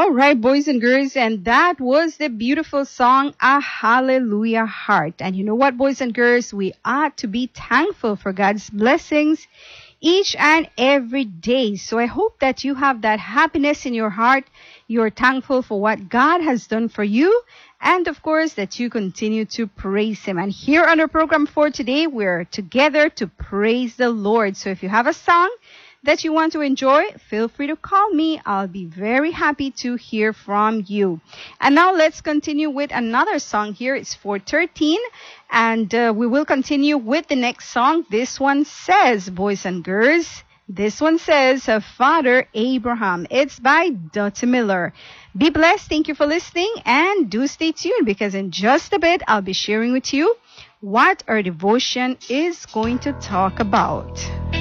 All right, boys and girls, and that was the beautiful song, A Hallelujah Heart. And you know what, boys and girls, we ought to be thankful for God's blessings each and every day. So I hope that you have that happiness in your heart. You're thankful for what God has done for you. And of course, that you continue to praise Him. And here on our program for today, we're together to praise the Lord. So if you have a song that you want to enjoy, feel free to call me. I'll be very happy to hear from you. And now let's continue with another song here. It's 4:13, and we will continue with the next song. This one says, boys and girls, this one says, Father Abraham. It's by Dottie Miller. Be blessed. Thank you for listening, and do stay tuned, because in just a bit, I'll be sharing with you what our devotion is going to talk about.